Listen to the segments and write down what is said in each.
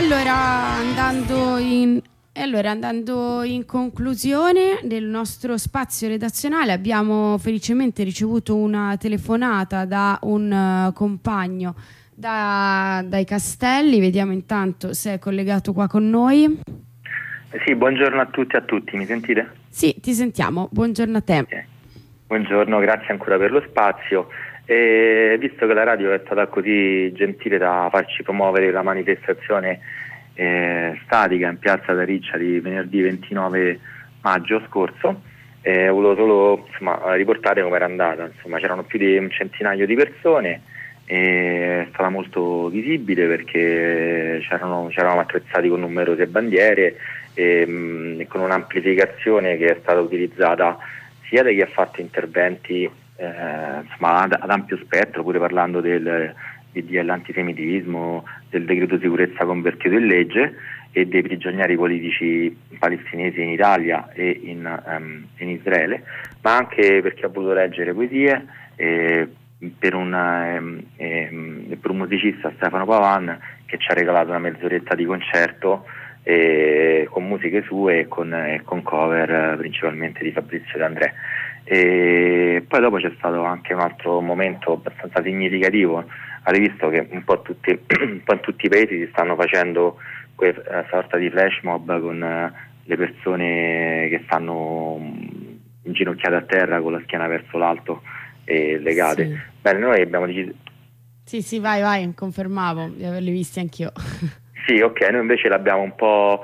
Andando in conclusione del nostro spazio redazionale, abbiamo felicemente ricevuto una telefonata da un compagno dai Castelli. Vediamo intanto se è collegato qua con noi. Sì, buongiorno a tutti e a tutti, mi sentite? Sì, ti sentiamo, buongiorno a te. Okay. Buongiorno, grazie ancora per lo spazio. E visto che la radio è stata così gentile da farci promuovere la manifestazione statica in piazza da Riccia di venerdì 29 maggio scorso, ho voluto solo riportare come era andata. C'erano più di un centinaio di persone, è stata molto visibile perché c'eravamo attrezzati con numerose bandiere e con un'amplificazione che è stata utilizzata sia da chi ha fatto interventi ad ampio spettro, pure parlando del DDL antisemitismo, del decreto sicurezza convertito in legge e dei prigionieri politici palestinesi in Italia e in Israele, ma anche perché ha voluto leggere poesie per un musicista, Stefano Pavan, che ci ha regalato una mezz'oretta di concerto con musiche sue e con cover principalmente di Fabrizio De André. E poi dopo c'è stato anche un altro momento abbastanza significativo. Avete visto che un po' in tutti i paesi si stanno facendo questa sorta di flash mob con le persone che stanno inginocchiate a terra con la schiena verso l'alto e legate. Sì. Bene, noi abbiamo deciso... Sì, vai, confermavo di averli visti anch'io. Sì, ok, noi invece l'abbiamo un po'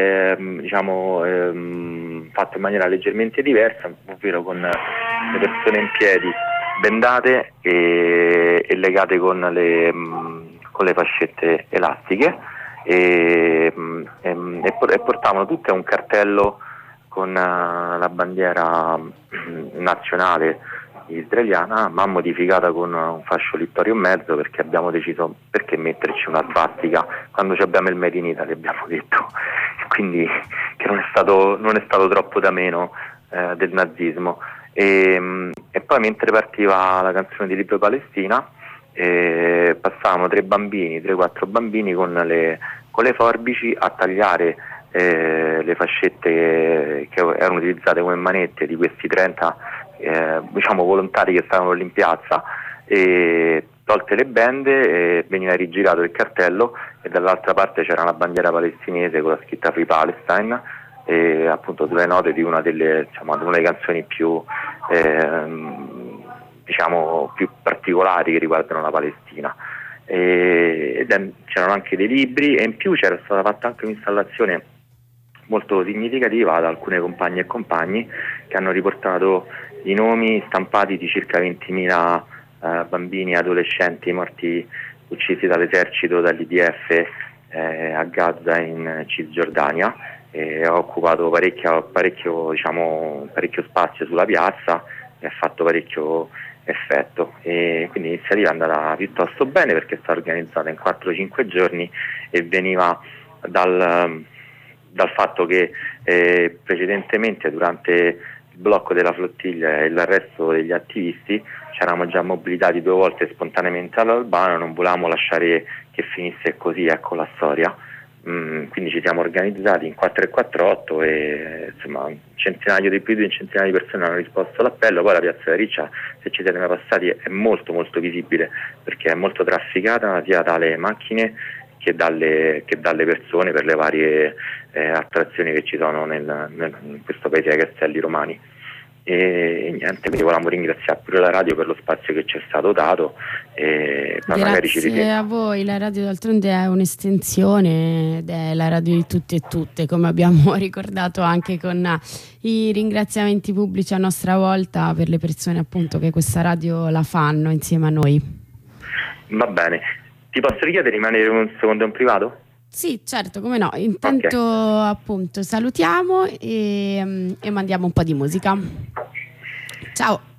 fatto in maniera leggermente diversa, ovvero con le persone in piedi bendate e legate con le fascette elastiche e portavano tutte un cartello con la bandiera nazionale israeliana, ma modificata con un fascio littorio in mezzo, perché abbiamo deciso perché metterci una svastica quando abbiamo il Made in Italy, abbiamo detto, quindi che non è stato troppo da meno del nazismo. E poi mentre partiva la canzone di Libero Palestina passavano 3-4 bambini con le forbici a tagliare le fascette che erano utilizzate come manette di questi 30 volontari che stavano lì in piazza, e tolte le bende veniva rigirato il cartello e dall'altra parte c'era una bandiera palestinese con la scritta Free Palestine e appunto sulle note di una delle canzoni più più particolari che riguardano la Palestina. C'erano anche dei libri e in più c'era stata fatta anche un'installazione molto significativa da alcune compagne e compagni che hanno riportato i nomi stampati di circa 20.000 bambini e adolescenti morti, uccisi dall'esercito, dall'IDF a Gaza in Cisgiordania, e ha occupato parecchio spazio sulla piazza e ha fatto parecchio effetto, e quindi l'iniziativa è andata piuttosto bene perché è stata organizzata in 4-5 giorni e veniva dal fatto che precedentemente, durante il blocco della flottiglia e l'arresto degli attivisti, ci eravamo già mobilitati 2 volte spontaneamente all'Albano, non volevamo lasciare che finisse così, ecco la storia. Quindi ci siamo organizzati in 4-4-8 e più di un centinaio di persone hanno risposto all'appello. Poi la piazza della Riccia, se ci siete mai passati, è molto molto visibile perché è molto trafficata sia dalle macchine che dalle persone per le varie attrazioni che ci sono in questo paese ai Castelli Romani. E niente, quindi volevamo ringraziare pure la radio per lo spazio che ci è stato dato. Grazie a voi, la radio d'altronde è un'estensione ed è la radio di tutti e tutte, come abbiamo ricordato anche con i ringraziamenti pubblici a nostra volta per le persone appunto che questa radio la fanno insieme a noi. Va bene, ti posso richiedere di rimanere un secondo in privato? Sì, certo, come no. Intanto appunto salutiamo e mandiamo un po' di musica. Ciao.